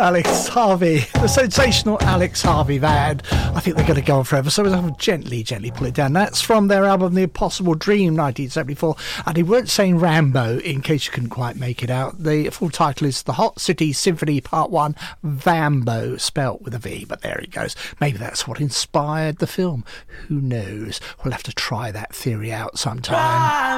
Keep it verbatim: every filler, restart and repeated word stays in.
Alex Harvey, the sensational Alex Harvey band. I think they're going to go on forever, so we'll gently, gently pull it down. That's from their album The Impossible Dream, nineteen seventy-four, and he weren't saying Rambo, in case you couldn't quite make it out. The full title is The Hot City Symphony Part one, Vambo, spelt with a V, but there it goes. Maybe that's what inspired the film. Who knows? We'll have to try that theory out sometime.